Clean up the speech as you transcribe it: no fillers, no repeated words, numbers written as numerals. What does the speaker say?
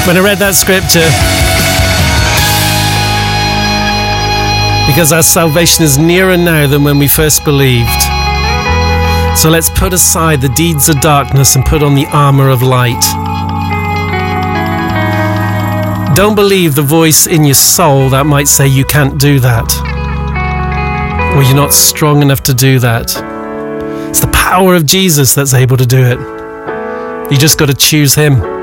when I read that scripture, because our salvation is nearer now than when we first believed. So let's put aside the deeds of darkness and put on the armor of light. Don't believe the voice in your soul that might say you can't do that, or you're not strong enough to do that. It's the power of Jesus that's able to do it. You just got to choose him.